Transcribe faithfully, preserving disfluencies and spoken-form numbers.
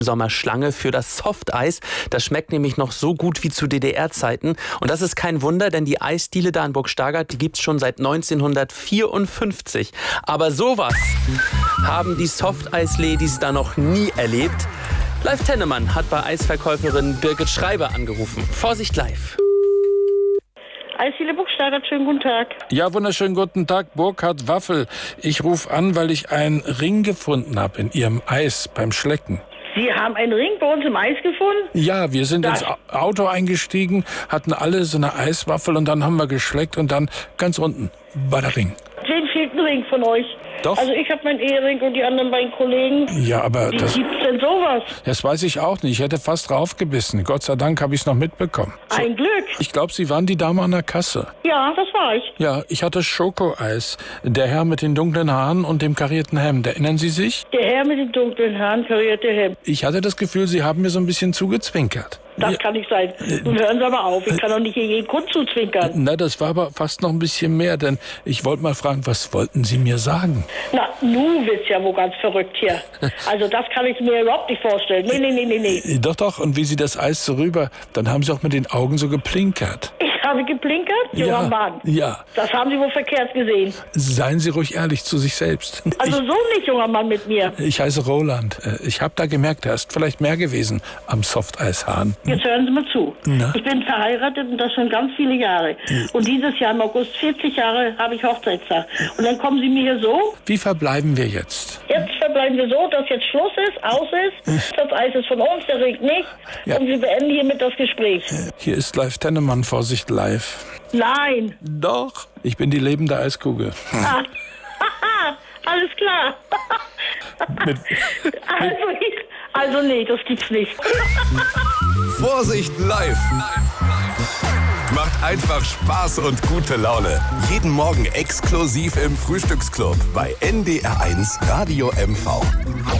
Sommerschlange für das Softeis. Das schmeckt nämlich noch so gut wie zu D D R-Zeiten. Und das ist kein Wunder, denn die Eisdiele da in Burg Stargard, die gibt es schon seit neunzehnhundertvierundfünfzig. Aber sowas haben die Softeis-Ladies da noch nie erlebt. Live Tennemann hat bei Eisverkäuferin Birgit Schreiber angerufen. Vorsicht live. Eisdiele Burg Stargard, schönen guten Tag. Ja, wunderschönen guten Tag, Burkhard Waffel. Ich rufe an, weil ich einen Ring gefunden habe in Ihrem Eis beim Schlecken. Sie haben einen Ring bei uns im Eis gefunden? Ja, wir sind Das- ins Auto eingestiegen, hatten alle so eine Eiswaffel und dann haben wir geschleckt und dann ganz unten war der Ring. Wem fehlt ein Ring von euch? Doch. Also ich habe meinen Ehering und die anderen beiden Kollegen. Ja, aber Wie das, gibt's denn sowas? das weiß ich auch nicht. Ich hätte fast draufgebissen. Gott sei Dank habe ich es noch mitbekommen. So, Ein Glück. ich glaube, Sie waren die Dame an der Kasse. Ja, das war ich. Ja, ich hatte Schokoeis. Der Herr mit den dunklen Haaren und dem karierten Hemd. Erinnern Sie sich? Der Herr mit den dunklen Haaren, karierte Hemd. Ich hatte das Gefühl, Sie haben mir so ein bisschen zugezwinkert. Das Ja. kann nicht sein. Nun hören Sie aber auf. Ich kann doch nicht hier jeden Grund zuzwinkern. Na, das war aber fast noch ein bisschen mehr, denn ich wollte mal fragen, was wollten Sie mir sagen? Na, nun wird's ja wohl ganz verrückt hier. Also das kann ich mir überhaupt nicht vorstellen. Nee, nee, nee, nee, nee. Doch, doch, und wie Sie das Eis so rüber, dann haben Sie auch mit den Augen so geplinkert. Ich habe geplinkert, junger Ja, Mann. ja. Das haben Sie wohl verkehrt gesehen. Seien Sie ruhig ehrlich zu sich selbst. Also so nicht, junger Mann, mit mir. Ich, ich heiße Roland. Äh, Ich habe da gemerkt, da ist vielleicht mehr gewesen am Softeishahn. Jetzt hören Sie mal zu. Na? Ich bin verheiratet und das schon ganz viele Jahre. Und dieses Jahr im August, vierzig Jahre, habe ich Hochzeitstag. Und dann kommen Sie mir hier so. Wie verbleiben wir jetzt? Jetzt verbleiben wir so, dass jetzt Schluss ist, aus ist. Das Eis ist von uns, der Ring nicht. Ja. Und wir beenden hiermit das Gespräch. Hier ist Live Tennemann, Vorsicht live. Nein. Doch. Ich bin die lebende Eiskugel. Ah. Alles klar. Mit, Also, ich, also nee, das gibt's nicht. Vorsicht live! Macht einfach Spaß und gute Laune. Jeden Morgen exklusiv im Frühstücksclub bei N D R eins Radio M V.